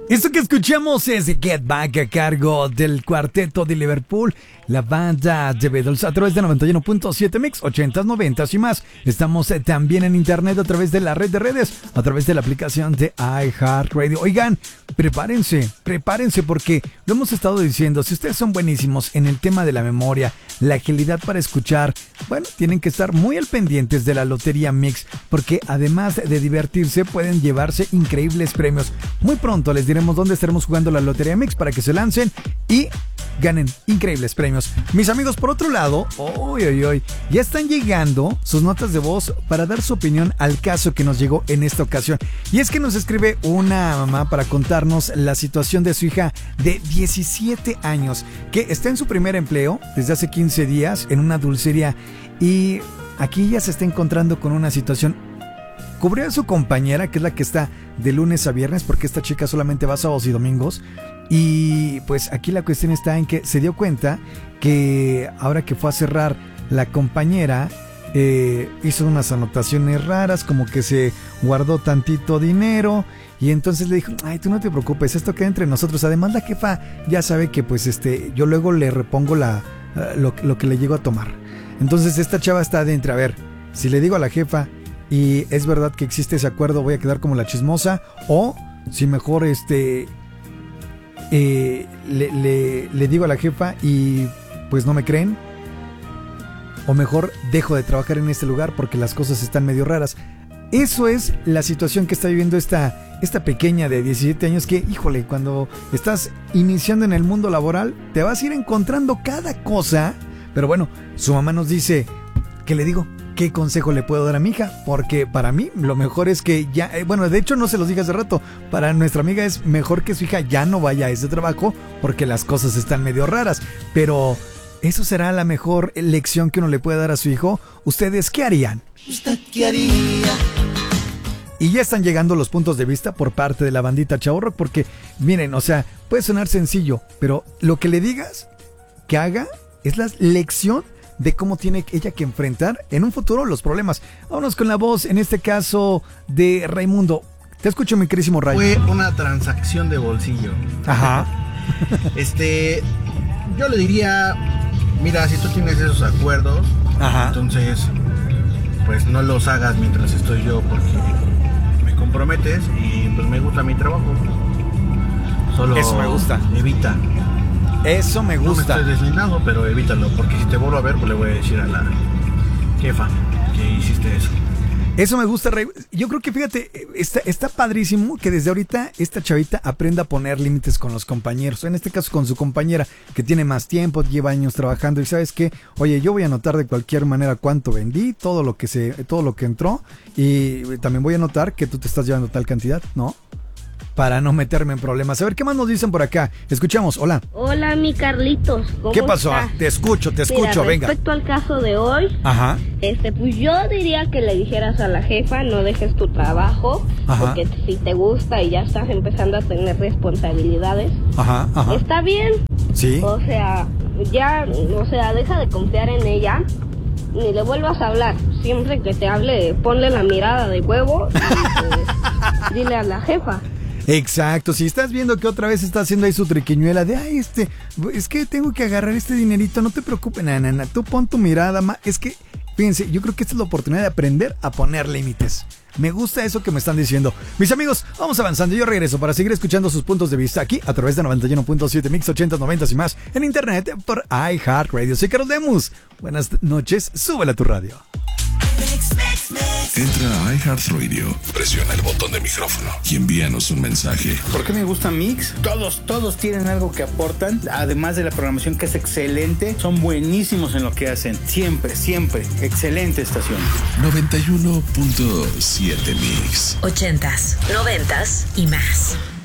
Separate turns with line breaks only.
Esto que escuchamos es Get Back a cargo del cuarteto de Liverpool, la banda The Beatles, a través de 91.7 Mix, 80s, 90s y más. Estamos también en internet a través de la red de redes, a través de la aplicación de iHeartRadio. Oigan, prepárense porque lo hemos estado diciendo, si ustedes son buenísimos en el tema de la memoria, la agilidad para escuchar, bueno, tienen que estar muy al pendientes de la Lotería Mix, porque además de divertirse pueden llevarse increíbles premios. Muy pronto les diremos dónde estaremos jugando la Lotería Mix para que se lancen y ganen increíbles premios. Mis amigos, por otro lado, ya están llegando sus notas de voz para dar su opinión al caso que nos llegó en esta ocasión. Y es que nos escribe una mamá para contarnos la situación de su hija de 17 años, que está en su primer empleo desde hace 15 días en una dulcería, y aquí ya se está encontrando con una situación. Cubrió a su compañera, que es la que está de lunes a viernes, porque esta chica solamente va sábados y domingos. Y pues aquí la cuestión está en que se dio cuenta que ahora que fue a cerrar, la compañera hizo unas anotaciones raras, como que se guardó tantito dinero. Y entonces le dijo, ay, tú no te preocupes, esto queda entre nosotros. Además la jefa ya sabe que pues yo luego le repongo lo que le llego a tomar. Entonces esta chava está adentro. A ver, si le digo a la jefa y es verdad que existe ese acuerdo, voy a quedar como la chismosa, o si mejor le digo a la jefa y pues no me creen, o mejor dejo de trabajar en este lugar porque las cosas están medio raras. Eso es la situación que está viviendo esta pequeña de 17 años, que, híjole, cuando estás iniciando en el mundo laboral te vas a ir encontrando cada cosa. Pero bueno, su mamá nos dice, ¿qué le digo? ¿Qué consejo le puedo dar a mi hija? Porque para mí lo mejor es que ya, bueno, de hecho no se los dije hace rato, para nuestra amiga es mejor que su hija ya no vaya a ese trabajo porque las cosas están medio raras. Pero ¿eso será la mejor lección que uno le puede dar a su hijo? ¿Ustedes qué harían?
¿Usted qué haría?
Y ya están llegando los puntos de vista por parte de la bandita Chavo Rock, porque miren, o sea, puede sonar sencillo, pero lo que le digas que haga es la lección de cómo tiene ella que enfrentar en un futuro los problemas. Vámonos con la voz, en este caso, de Raimundo. Te escucho, mi querísimo Ray.
Fue una transacción de bolsillo.
Ajá.
Yo le diría, mira, si tú tienes esos acuerdos,
ajá,
entonces, pues no los hagas mientras estoy yo, porque me comprometes y pues me gusta mi trabajo. Solo
eso me gusta.
Evita.
Eso me gusta.
No me estoy deslindando, pero evítalo, porque si te vuelvo a ver, pues le voy a decir a la jefa que hiciste eso.
Eso me gusta, Rey. Yo creo que, fíjate, está padrísimo que desde ahorita esta chavita aprenda a poner límites con los compañeros. En este caso con su compañera, que tiene más tiempo, lleva años trabajando. Y ¿sabes qué? Oye, yo voy a anotar de cualquier manera cuánto vendí, todo lo que entró. Y también voy a anotar que tú te estás llevando tal cantidad, ¿no? Para no meterme en problemas. A ver, ¿qué más nos dicen por acá? Escuchamos, hola.
Hola, mi Carlitos, ¿cómo
¿Qué pasó?
estás?
Te escucho,
Mira,
venga.
Respecto al caso de hoy,
ajá,
pues yo diría que le dijeras a la jefa, no dejes tu trabajo,
ajá,
porque si te gusta y ya estás empezando a tener responsabilidades,
ajá, ajá,
está bien.
Sí.
O sea, deja de confiar en ella, ni le vuelvas a hablar. Siempre que te hable, ponle la mirada de huevo y pues, dile a la jefa.
Exacto, si estás viendo que otra vez está haciendo ahí su triquiñuela de, ay, es que tengo que agarrar este dinerito, no te preocupes, nana, tú pon tu mirada, es que, fíjense, yo creo que esta es la oportunidad de aprender a poner límites. Me gusta eso que me están diciendo. Mis amigos, vamos avanzando, yo regreso para seguir escuchando sus puntos de vista aquí a través de 91.7 Mix, 80, 90 y más en internet por iHeartRadio. Soy Carlos Lemus, buenas noches, súbela a tu radio.
Entra a iHeartRadio, presiona el botón de micrófono y envíanos un mensaje.
¿Por qué me gusta Mix? Todos tienen algo que aportan, además de la programación que es excelente, son buenísimos en lo que hacen, siempre, excelente estación.
91.7 Mix.
80s, 90s y más.